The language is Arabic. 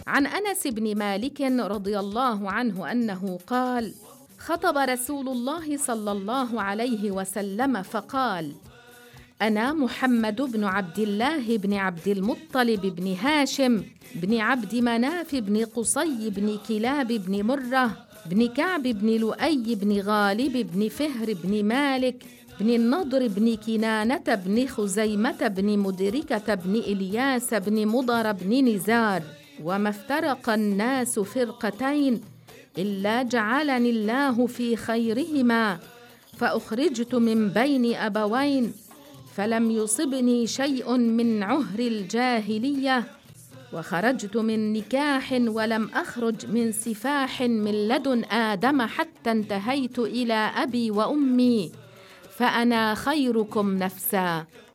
عن أنس بن مالك رضي الله عنه أنه قال: خطب رسول الله صلى الله عليه وسلم فقال: أنا محمد بن عبد الله بن عبد المطلب بن هاشم بن عبد مناف بن قصي بن كلاب بن مرة بن كعب بن لؤي بن غالب بن فهر بن مالك بن النضر بن كنانة بن خزيمة بن مدركة بن إلياس بن مضر بن نزار. وما افترق الناس فرقتين إلا جعلني الله في خيرهما، فأخرجت من بين أبوين فلم يصبني شيء من عهر الجاهلية، وخرجت من نكاح ولم أخرج من سفاح من لدن آدم حتى انتهيت إلى أبي وأمي، فأنا خيركم نفسا.